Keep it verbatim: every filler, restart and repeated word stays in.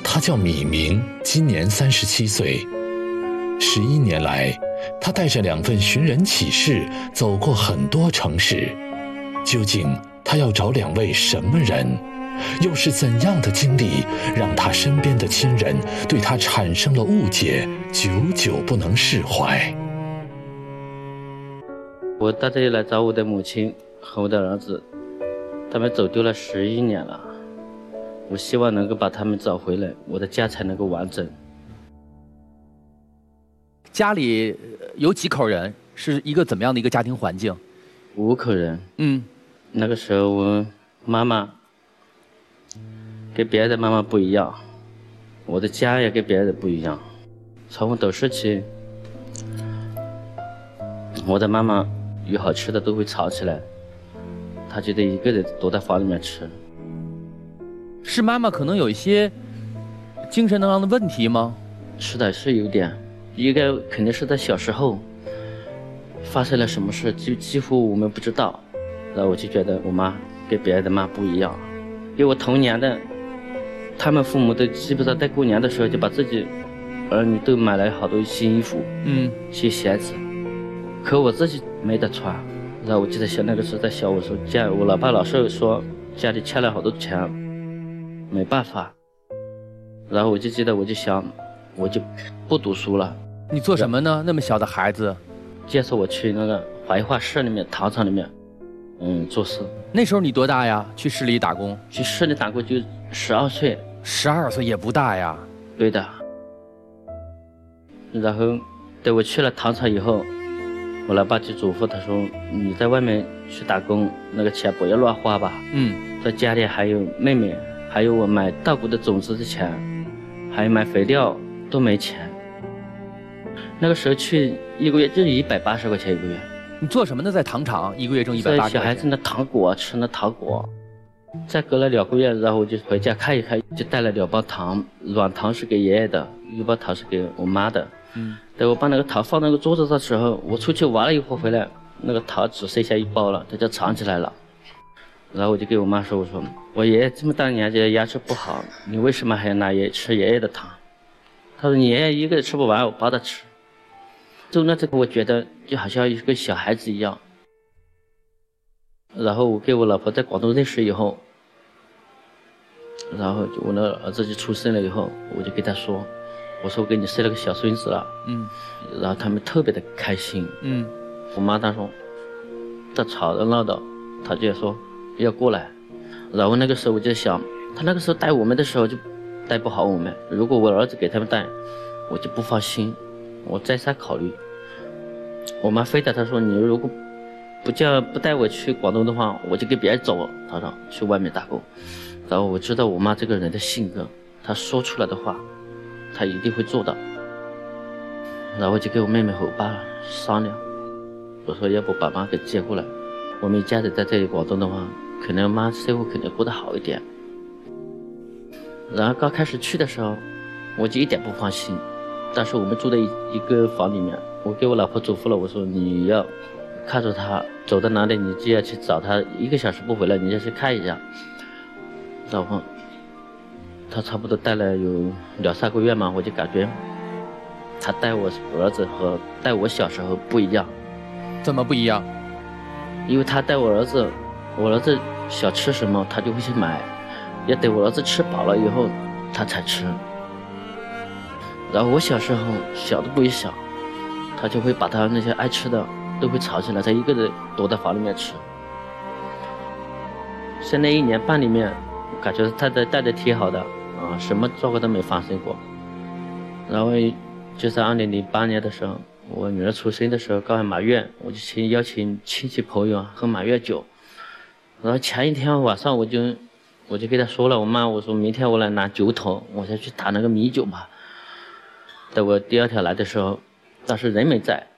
他叫米明，今年三十七岁。十一年来，他带着两份寻人启事走过很多城市。究竟他要找两位什么人？又是怎样的经历让他身边的亲人对他产生了误解，久久不能释怀？ 我到这里来找我的母亲和我的儿子，他们走丢了十一年了。我希望能够把他们找回来，我的家才能够完整。 家里有几口人？是一个怎么样的一个家庭环境？ 五口人。 嗯， 那个时候我妈妈跟别人的妈妈不一样，我的家也跟别人的不一样。从我懂事起，我的妈妈有好吃的都会吵起来，她觉得一个人躲在房里面吃。 是妈妈可能有一些精神能量的问题吗？ 是的，是有点。一个肯定是在小时候发生了什么事，就几乎我们不知道。然后我就觉得我妈跟别人的妈不一样，跟我同年的，他们父母都基本上在过年的时候就把自己儿女都买了好多新衣服，嗯，新鞋子，可我自己没得穿。然后我记得小那个时候在小我说家，我老爸老是说家里欠了好多钱，没办法。然后我就记得我就想，我就不读书了。 你做什么呢？那么小的孩子， 介绍我去那个怀化市里面糖厂里面，嗯，做事。 那时候你多大呀？去市里打工？ 去市里打工就十二岁。 十二岁也不大呀。 对的。然后等我去了糖厂以后，我老爸就嘱咐他说：“你在外面去打工，那个钱不要乱花吧。嗯，在家里还有妹妹，还有我买稻谷的种子的钱，还有买肥料都没钱。那个时候去一个月就一百八十块钱一个月。 你做什么呢？在糖厂一个月挣一百八十块钱。 小孩子那糖果吃那糖果。再隔了两个月，然后我就回家看一看，就带了两包糖，软糖是给爷爷的，一包糖是给我妈的。嗯，等我把那个糖放那个桌子上的时候，我出去玩了一会儿回来，那个糖只剩下一包了，它就藏起来了。然后我就给我妈说：“我说我爷爷这么大年纪牙齿不好，你为什么还要拿爷爷吃爷爷的糖？”他说：“你爷爷一个人吃不完，我帮他吃。”就那这个，我觉得就好像一个小孩子一样。然后我跟我老婆在广东认识以后，然后我那儿子就出生了以后，我就跟他说：“我说我给你生了个小孙子了。”嗯，然后他们特别的开心。嗯，我妈她说，她吵着闹的，她就说要过来。然后那个时候我就想，他那个时候带我们的时候就带不好我们，如果我儿子给他们带，我就不放心，我再三考虑。我妈非得她说，你如果不叫不带我去广东的话，我就跟别人走了。她说去外面打工。然后我知道我妈这个人的性格，她说出来的话，她一定会做到。然后我就跟我妹妹和我爸商量，我说要不把妈给接过来，我们一家子在这里广东的话，可能妈生活肯定过得好一点。然后刚开始去的时候，我就一点不放心。但是我们住在一一个房里面，我给我老婆嘱咐了，我说你要看着他走到哪里，你就要去找他，一个小时不回来，你要去看一下。然后他差不多待了有两三个月嘛，我就感觉他带我儿子和带我小时候不一样。 怎么不一样？ 因为他带我儿子，我儿子想吃什么他就会去买，要等我儿子吃饱了以后他才吃。然后我小时候小的不一小，他就会把他那些爱吃的都会藏起来，他一个人躲在房里面吃。在那一年半里面，感觉他的带的挺好的啊，什么状况都没发生过。然后就在二零零八年的时候，我女儿出生的时候，刚好满月，我就请邀请亲戚朋友喝满月酒。然后前一天晚上我就我就跟他说了，我妈我说明天我来拿酒桶，我先去打那个米酒吧。等我第二天来的时候，当时人没在，